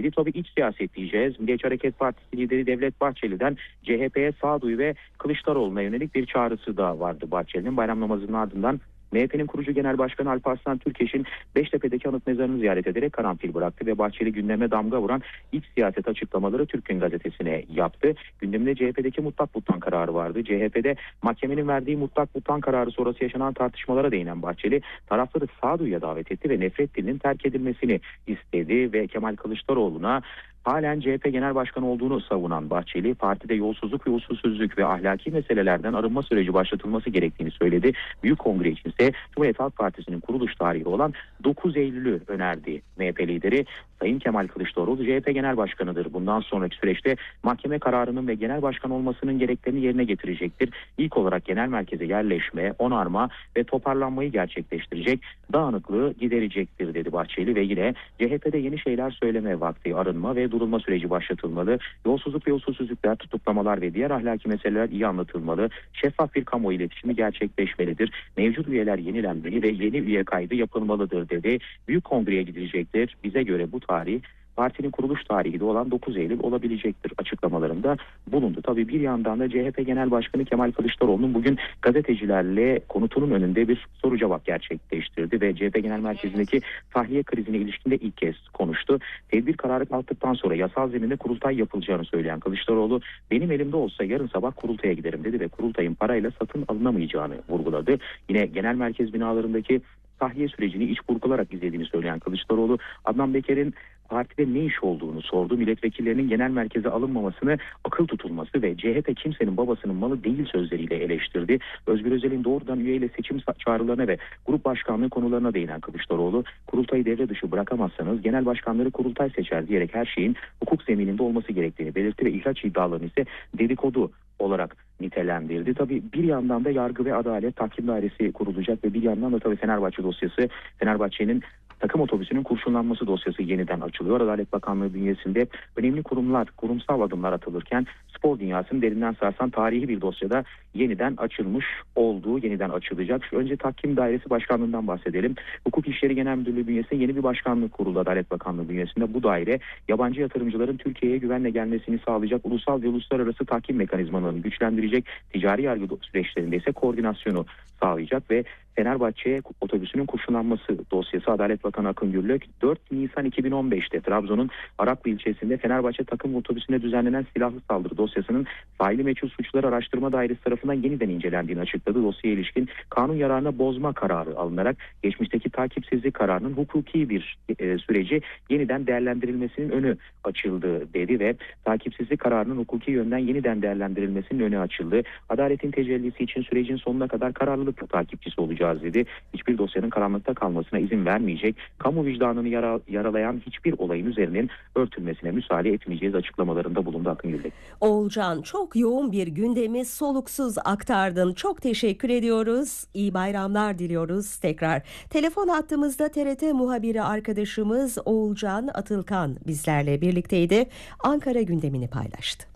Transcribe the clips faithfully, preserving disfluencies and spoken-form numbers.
dedi. Tabii iç siyaset diyeceğiz. Milliyetçi Hareket Partisi lideri Devlet Bahçeli'den C H P'ye sağduyu ve Kılıçdaroğlu'na yönelik bir çağrısı da vardı Bahçeli'nin. Bayram namazının ardından M H P'nin kurucu genel başkanı Alparslan Türkeş'in Beştepe'deki anıt mezarını ziyaret ederek karanfil bıraktı ve Bahçeli gündeme damga vuran iç siyaset açıklamaları Türk Gün Gazetesi'ne yaptı. Gündeminde C H P'deki mutlak muhtan kararı vardı. C H P'de mahkemenin verdiği mutlak muhtan kararı sonrası yaşanan tartışmalara değinen Bahçeli tarafları sağduyuya davet etti ve nefret dilinin terk edilmesini istedi ve Kemal Kılıçdaroğlu'na halen C H P Genel Başkanı olduğunu savunan Bahçeli, partide yolsuzluk ve usulsüzlük ve ahlaki meselelerden arınma süreci başlatılması gerektiğini söyledi. Büyük Kongre için ise Cumhuriyet Halk Partisi'nin kuruluş tarihi olan dokuz Eylül'ü önerdi M H P lideri. Sayın Kemal Kılıçdaroğlu C H P Genel Başkanı'dır. Bundan sonraki süreçte mahkeme kararının ve genel başkan olmasının gereklerini yerine getirecektir. İlk olarak genel merkeze yerleşme, onarma ve toparlanmayı gerçekleştirecek, dağınıklığı giderecektir dedi Bahçeli ve yine C H P'de yeni şeyler söyleme vakti, arınma ve durulma süreci başlatılmalı. Yolsuzluk ve usulsüzlükler, tutuklamalar ve diğer ahlaki meseleler iyi anlatılmalı. Şeffaf bir kamuoyu iletişimi gerçekleşmelidir. Mevcut üyeler yenilenmeli ve yeni üye kaydı yapılmalıdır dedi. Büyük Kongre'ye gidilecektir. Bize göre bu tarih partinin kuruluş tarihi de olan dokuz Eylül olabilecektir açıklamalarında bulundu. Tabii bir yandan da C H P Genel Başkanı Kemal Kılıçdaroğlu'nun bugün gazetecilerle konutunun önünde bir soru cevap gerçekleştirdi ve C H P Genel Merkezi'ndeki tahliye krizine ilişkin de ilk kez konuştu. Tedbir kararı kalktıktan sonra yasal zeminde kurultay yapılacağını söyleyen Kılıçdaroğlu, benim elimde olsa yarın sabah kurultaya giderim dedi ve kurultayın parayla satın alınamayacağını vurguladı. Yine genel merkez binalarındaki tahliye sürecini iç burkularak izlediğini söyleyen Kılıçdaroğlu, Adnan Beker'in partide ne iş olduğunu sordu. Milletvekillerinin genel merkeze alınmamasını akıl tutulması ve C H P kimsenin babasının malı değil sözleriyle eleştirdi. Özgür Özel'in doğrudan üyeyle seçim çağrılarına ve grup başkanlığı konularına değinen Kılıçdaroğlu, kurultayı devre dışı bırakamazsanız genel başkanları kurultay seçer diyerek her şeyin hukuk zemininde olması gerektiğini belirtti ve ihraç iddialarını ise dedikodu olarak nitelendirdi. Tabii bir yandan da yargı ve adalet tahkim dairesi kurulacak ve bir yandan da tabii Fenerbahçe dosyası, Fenerbahçe'nin takım otobüsünün kurşunlanması dosyası yeniden açılıyor. Adalet Bakanlığı bünyesinde önemli kurumlar, kurumsal adımlar atılırken spor dünyasını derinden sarsan tarihi bir dosyada yeniden açılmış olduğu, yeniden açılacak. Şu önce Tahkim Dairesi Başkanlığı'ndan bahsedelim. Hukuk İşleri Genel Müdürlüğü bünyesinde yeni bir başkanlık kuruldu Adalet Bakanlığı bünyesinde. Bu daire yabancı yatırımcıların Türkiye'ye güvenle gelmesini sağlayacak, ulusal ve uluslararası tahkim mekanizmalarını güçlendirecek, ticari yargı süreçlerinde ise koordinasyonu sağlayacak ve Fenerbahçe otobüsünün kurşunlanması dosyası Adalet Bakanı Akın Gürlük dört Nisan iki bin on beşte Trabzon'un Araklı ilçesinde Fenerbahçe takım otobüsüne düzenlenen silahlı saldırı dosyasının faili meçhul suçları araştırma dairesi tarafından yeniden incelendiğini açıkladı. Dosyaya ilişkin kanun yararına bozma kararı alınarak geçmişteki takipsizlik kararının hukuki bir e, süreci yeniden değerlendirilmesinin önü açıldı dedi ve takipsizlik kararının hukuki yönden yeniden değerlendirilmesinin önü açıldı. Adaletin tecellisi için sürecin sonuna kadar kararlılıkla takipçisi olacağız dedi. Hiçbir dosyanın karanlıkta kalmasına izin vermeyecek, kamu vicdanını yara, yaralayan hiçbir olayın üzerinin örtülmesine müsaade etmeyeceğiz açıklamalarında bulundu Akın Gürlük. Oğulcan, çok yoğun bir gündemi soluksuz aktardın. Çok teşekkür ediyoruz. İyi bayramlar diliyoruz tekrar. Telefon hattımızda T R T muhabiri arkadaşımız Oğulcan Atılkan bizlerle birlikteydi. Ankara gündemini paylaştı.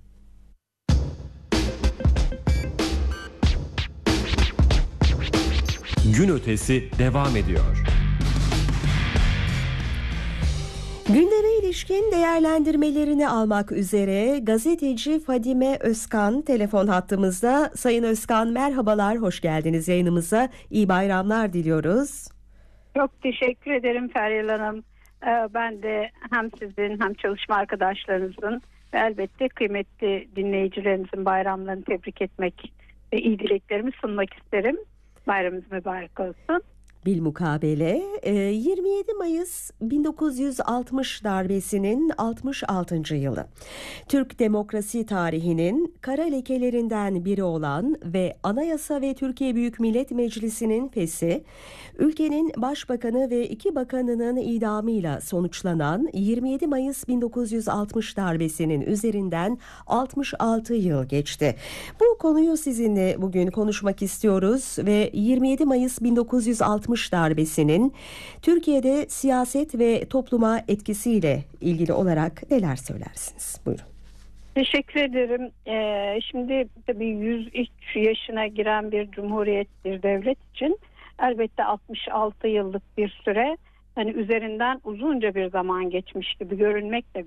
Gün ötesi devam ediyor. Gündeme ilişkin değerlendirmelerini almak üzere gazeteci Fadime Özkan telefon hattımızda. Sayın Özkan, merhabalar, hoş geldiniz yayınımıza. İyi bayramlar diliyoruz. Çok teşekkür ederim Feryal Hanım. Ben de hem sizin hem çalışma arkadaşlarınızın ve elbette kıymetli dinleyicilerimizin bayramlarını tebrik etmek ve iyi dileklerimi sunmak isterim. Bayramımız mübarek olsun. Bilmukabele yirmi yedi Mayıs bin dokuz yüz altmış darbesinin altmış altıncı yılı. Türk demokrasi tarihinin kara lekelerinden biri olan ve Anayasa ve Türkiye Büyük Millet Meclisi'nin feshi, ülkenin başbakanı ve iki bakanının idamıyla sonuçlanan yirmi yedi Mayıs bin dokuz yüz altmış darbesinin üzerinden altmış altı yıl geçti. Bu konuyu sizinle bugün konuşmak istiyoruz ve yirmi yedi Mayıs bin dokuz yüz altmış darbesinin Türkiye'de siyaset ve topluma etkisiyle ilgili olarak neler söylersiniz? Buyurun. Teşekkür ederim. Ee, şimdi tabii yüz üç yaşına giren bir cumhuriyet, bir devlet için elbette altmış altı yıllık bir süre, hani üzerinden uzunca bir zaman geçmiş gibi görünmekle